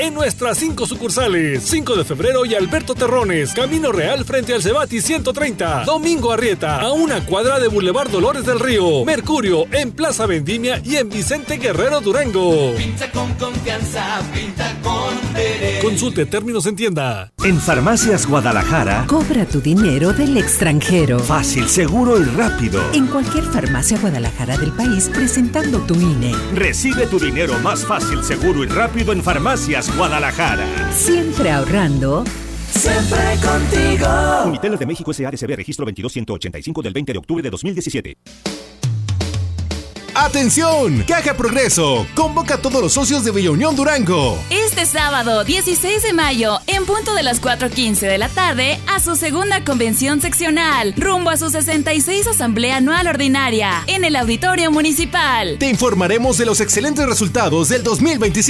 en nuestras 5 sucursales. 5 de febrero y Alberto Terrones, Camino Real frente al Cebati 130. Domingo Arrieta, a una cuadra de Boulevard Dolores del Río. Mercurio, en Plaza Vendimia y en Vicente Guerrero Durango. Pinta con confianza, pinta con derecho. Consulte términos en tienda. En Farmacias Guadalajara, cobra tu dinero del extranjero. Fácil, seguro y rápido. En cualquier farmacia Guadalajara del país, presentando tu INE. Recibe tu dinero más fácil, seguro y rápido en Farmacias Guadalajara. Siempre ahorrando. Siempre contigo. Uniteles de México S.A.D.C.B. Registro 22185 del 20 de octubre de 2017. ¡Atención! Caja Progreso convoca a todos los socios de Villa Unión Durango. Este sábado 16 de mayo, en punto de las 4:15 de la tarde, a su segunda convención seccional, rumbo a su 66 Asamblea Anual Ordinaria, en el Auditorio Municipal. Te informaremos de los excelentes resultados del 2025.